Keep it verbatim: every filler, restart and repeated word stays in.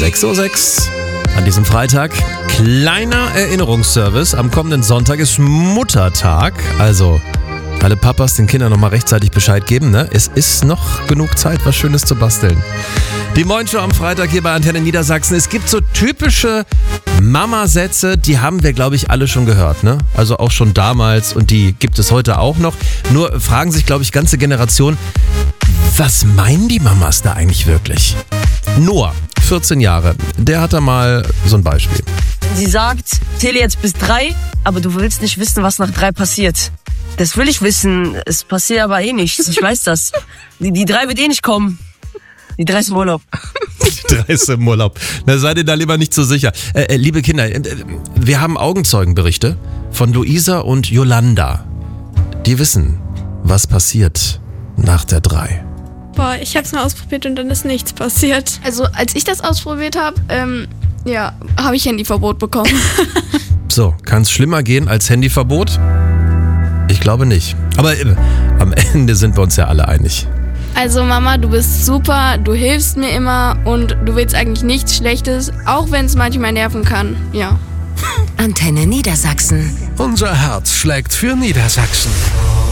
sechs Uhr sechs an diesem Freitag. Kleiner Erinnerungsservice. Am kommenden Sonntag ist Muttertag. Also alle Papas den Kindern nochmal rechtzeitig Bescheid geben. Ne? Es ist noch genug Zeit, was Schönes zu basteln. Die Moin-Show am Freitag hier bei Antenne Niedersachsen. Es gibt so typische Mama-Sätze, die haben wir, glaube ich, alle schon gehört. Ne? Also auch schon damals und die gibt es heute auch noch. Nur fragen sich, glaube ich, ganze Generationen, was meinen die Mamas da eigentlich wirklich? Noah, vierzehn Jahre, der hat da mal so ein Beispiel. Sie sagt, zähle jetzt bis drei, aber du willst nicht wissen, was nach drei passiert. Das will ich wissen, es passiert aber eh nichts, ich weiß das. Die, die drei wird eh nicht kommen. Die drei ist im Urlaub. Die drei ist im Urlaub. Na, seid ihr da lieber nicht so sicher. Äh, äh, liebe Kinder, äh, wir haben Augenzeugenberichte von Luisa und Yolanda. Die wissen, was passiert nach der drei. Boah, ich hab's mal ausprobiert und dann ist nichts passiert. Also als ich das ausprobiert habe, ähm, ja, habe ich Handyverbot bekommen. So, kann es schlimmer gehen als Handyverbot? Ich glaube nicht. Aber äh, am Ende sind wir uns ja alle einig. Also Mama, du bist super, du hilfst mir immer und du willst eigentlich nichts Schlechtes, auch wenn es manchmal nerven kann, ja. Antenne Niedersachsen. Unser Herz schlägt für Niedersachsen.